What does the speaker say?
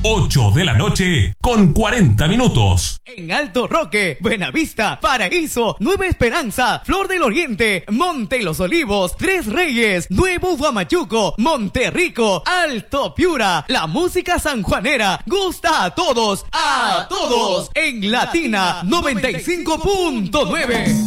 8 de la noche con 40 minutos. En Alto Roque, Buenavista, Paraíso, Nueva Esperanza, Flor del Oriente, Monte Los Olivos, Tres Reyes, Nuevo Huamachuco, Monterrico, Alto Piura. La música sanjuanera gusta a todos, en Latina 95.9.